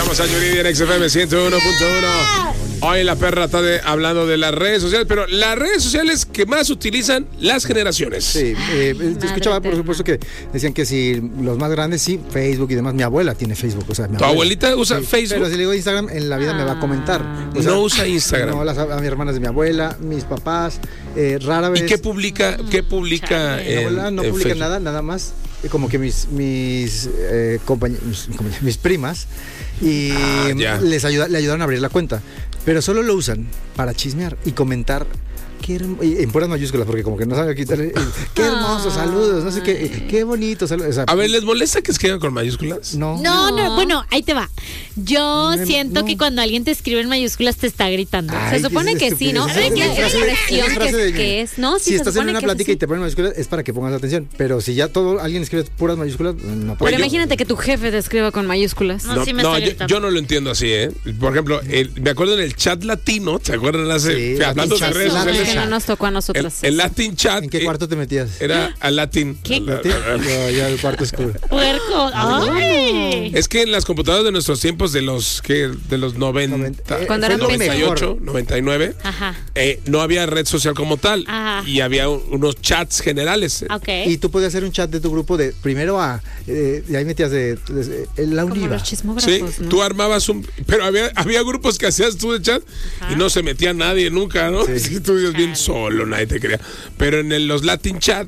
Somos a Yuridia en XFM 101.1. Hoy la perra está hablando de las redes sociales, pero las redes sociales que más utilizan las generaciones. Sí, escuchaba por supuesto que decían que si los más grandes, sí, Facebook y demás. Mi abuela tiene Facebook, o sea, ¿Tu abuelita usa Facebook? Pero si le digo Instagram, en la vida me va a comentar. O sea, no usa Instagram. No, a mis hermanas de mi abuela, mis papás, rara vez. ¿Y qué publica? ¿Qué publica? Mi abuela no publica nada más. Como que mis primas y le ayudaron a abrir la cuenta, pero solo lo usan para chismear y comentar en puras mayúsculas, porque como que no saben quitarle. Qué hermosos saludos, no sé qué bonitos saludos. O sea, a ver, ¿les molesta que escriban con mayúsculas? No, bueno, ahí te va. Yo siento que cuando alguien te escribe en mayúsculas te está gritando. Ay, se supone que sí, ¿no? Es la expresión que es, ¿no? Si estás en una plática y te ponen mayúsculas es para que pongas atención, pero si ya alguien escribe puras mayúsculas, no puede. Pero imagínate que tu jefe te escriba con mayúsculas. Yo no lo entiendo así, ¿eh? Por ejemplo, me acuerdo en el chat latino, ¿te acuerdan? Hablando de redes sociales. Que no nos tocó a nosotros. El Latin chat. ¿En qué cuarto te metías? Era al Latin. ¿Qué? Ya el cuarto oscuro. Puerco. ¡Ay! Es que en las computadoras de nuestros tiempos de los 90, cuando eran 98, 99, no había red social como tal. Ajá. Y había unos chats generales. Okay. Y tú podías hacer un chat de tu grupo de primero a y ahí metías de la Como UNIVA. los chismógrafos, Sí, ¿no? tú armabas pero había grupos que hacías tú de chat y no se metía nadie nunca, ¿no? Sí. Tú vivías bien solo, nadie te quería. Pero en los Latin chat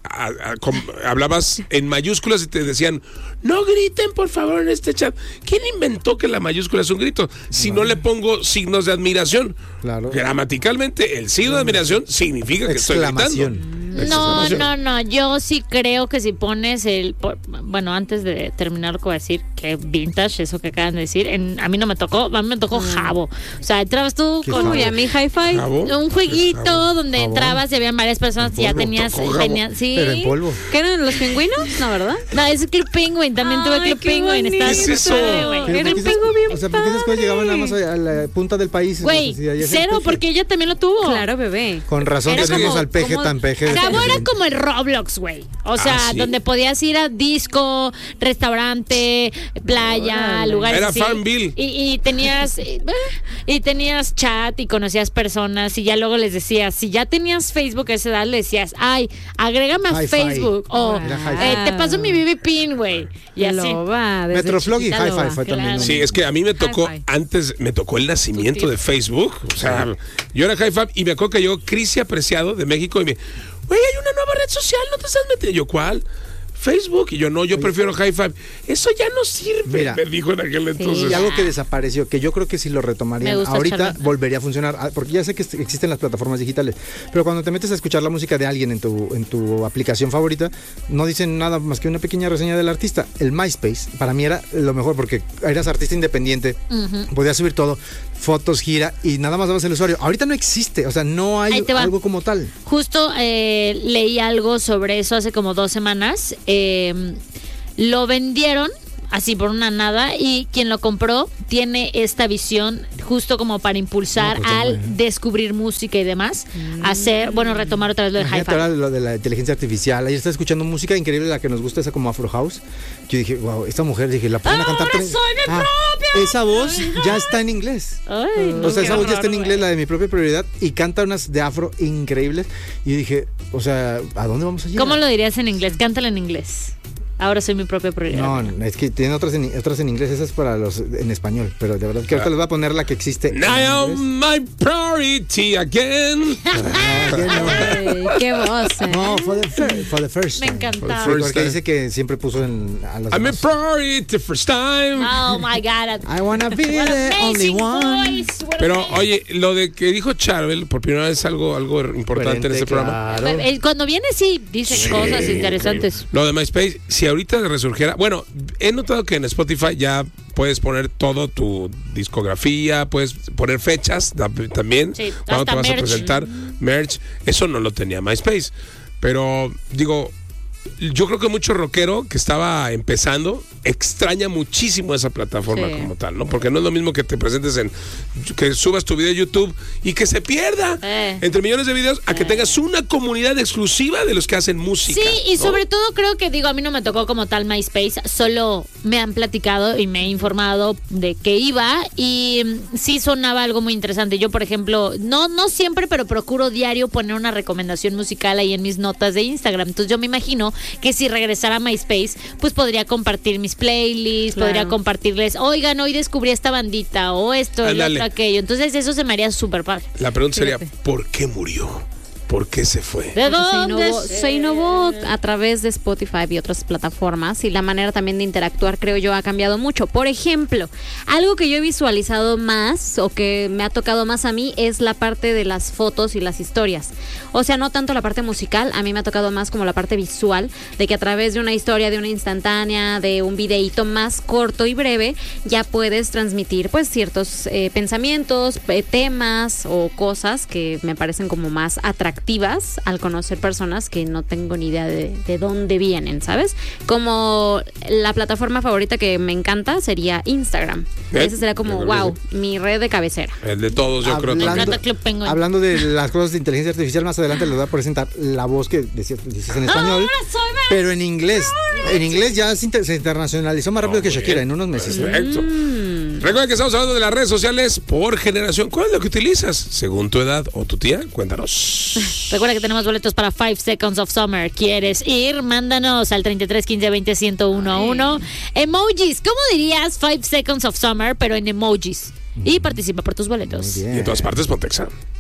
hablabas en mayúsculas y te decían, no griten por favor en este chat. ¿Quién inventó que la mayúscula es un grito? Si no le pongo signos de admiración. Claro. Gramaticalmente, el signo de admiración significa que estoy gritando. No, yo sí creo que si pones bueno, antes de terminar lo que voy a decir, que vintage, eso que acaban de decir, a mí no me tocó, a mí me tocó Jabo. O sea, entrabas tú con Uy, a mí Hi-Fi. un jueguito donde entrabas y habían varias personas y ya tenías, sí. Pero en polvo. ¿Qué eran los pingüinos? No, ¿verdad? No, es Club Penguin, también tuve Club Penguin. ¿Qué es eso? Era un pingo bien. O sea, ¿por qué esas cosas llegaban nada más a la punta del país? Güey, cero, porque ella también lo tuvo. Claro, bebé. Con razón Era tenemos como- al peje como- tan peje. Jabo era como el Roblox, güey. O sea, ¿sí? donde podías ir a disco, restaurante, playa, lugares Era así. Farmville. Y tenías chat y conocías personas y ya luego les decías, si ya tenías Facebook a esa edad, le decías, ay, agrégame a Hi-Fi. Facebook. O Era Hi-Fi. te paso mi BB Pin, güey. Y así. Metroflog y Hi-Fi fue Claro. también. Sí, es que a mí me tocó, Hi-Fi. antes me tocó el nacimiento de Facebook. O sea, yo era Hi-Fi y me acuerdo que llegó Crisi Apreciado de México y me, güey, hay una nueva red social, ¿no te estás metiendo? Yo, ¿cuál? Facebook. Y yo, no, yo prefiero Hi-Fi. Eso ya no sirve, Mira, me dijo en aquel entonces. Y algo que desapareció, que yo creo que si lo Me retomarían gusta ahorita echarle. volvería a funcionar, porque ya sé que existen las plataformas digitales, pero cuando te metes a escuchar la música de alguien en tu aplicación favorita, no dicen nada más que una pequeña reseña del artista. El MySpace para mí era lo mejor porque eras artista independiente, podías subir todo, fotos, gira y nada más dabas el usuario. Ahorita no existe, o sea, no hay Ahí te va. algo como tal. Justo leí algo sobre eso hace como 2 semanas. Lo vendieron así por una nada y quien lo compró tiene esta visión justo como para impulsar No, pues, al bueno. descubrir música y demás, retomar otra vez lo de Imagínate ahora Hi-Fi. lo de la inteligencia artificial. Ayer estaba escuchando música increíble, la que nos gusta, esa como Afro House. Yo dije, wow, esta mujer, dije, la pueden cantar. ¡Ahora soy mi propia! Esa voz ya está en inglés. Ay, no, O sea, qué esa voz ya está en horror, inglés, güey. la de Mi Propia Prioridad, y canta unas de afro increíbles. Y dije, o sea, ¿a dónde vamos a llegar? ¿Cómo lo dirías en inglés? Cántalo en inglés. Ahora soy mi propia prioridad. No, es que tienen otras en inglés, esas para los en español, pero de verdad que ahorita les voy a poner la que existe. en I am inglés. my priority again. Ay, qué voz, No, for the first Me time. encantaba. For the first Porque dice que siempre puso a los I'm a demás. priority first time. Oh my God. I wanna be What the only amazing one. voice. What Pero amazing- oye, lo de que dijo Charbel por primera vez algo importante en este programa. Claro. Cuando viene sí dice cosas interesantes. Lo de MySpace, si ahorita resurgiera, bueno, he notado que en Spotify ya puedes poner todo tu discografía, puedes poner fechas también, Sí, cuando te hasta vas a merch. presentar, merch, eso no lo tenía MySpace, pero digo, yo creo que mucho rockero que estaba empezando extraña muchísimo esa plataforma Sí. como tal, ¿no? Porque no es lo mismo que te presentes que subas tu video a YouTube y que se pierda entre millones de videos a que tengas una comunidad exclusiva de los que hacen música. Sí, y ¿no? sobre todo creo que, a mí no me tocó como tal MySpace, solo me han platicado y me he informado de qué iba y sí sonaba algo muy interesante. Yo, por ejemplo, no siempre, pero procuro diario poner una recomendación musical ahí en mis notas de Instagram. Entonces yo me imagino que si regresara a MySpace, pues podría compartir mis playlists, Claro. podría compartirles, oigan, hoy descubrí esta bandita o esto, el Ándale. otro, aquello. Entonces eso se me haría súper padre. La pregunta sería, Fíjate. ¿por qué murió? ¿Por qué se fue? ¿De Porque dónde? se innovó a través de Spotify y otras plataformas y la manera también de interactuar, creo yo, ha cambiado mucho. Por ejemplo, algo que yo he visualizado más o que me ha tocado más a mí es la parte de las fotos y las historias. O sea, no tanto la parte musical, a mí me ha tocado más como la parte visual, de que a través de una historia, de una instantánea, de un videíto más corto y breve, ya puedes transmitir pues ciertos pensamientos, temas o cosas que me parecen como más atractivas al conocer personas que no tengo ni idea de dónde vienen, ¿sabes? Como la plataforma favorita que me encanta sería Instagram. Esa sería como, Yo creo que wow, mi red de cabecera. El de todos, yo creo. Me también. encanta Club Penguin. Hablando de las cosas de inteligencia artificial, más adelante les voy a presentar la voz que dices en español, pero en inglés. En inglés ya se internacionalizó más rápido que Shakira en unos meses. Perfecto. Recuerda que estamos hablando de las redes sociales por generación. ¿Cuál es lo que utilizas? Según tu edad o tu tía, cuéntanos. Recuerda que tenemos boletos para 5 Seconds of Summer. ¿Quieres ir? Mándanos al 33 15 20 1011. Emojis. ¿Cómo dirías 5 Seconds of Summer, pero en emojis? Y participa por tus boletos. Muy Y bien. en todas partes, Pontexa.